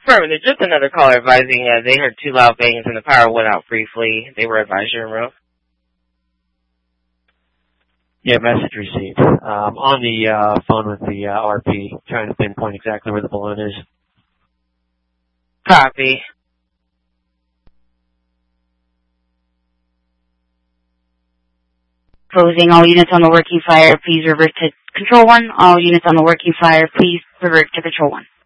Affirmative. Just another caller advising they heard two loud bangs and the power went out briefly. They were advised you're in room. Yeah, message received. On the phone with the RP, trying to pinpoint exactly where the balloon is. Copy. Closing. All units on the working flyer, please revert to Control 1. All units on the working flyer, please revert to Control 1.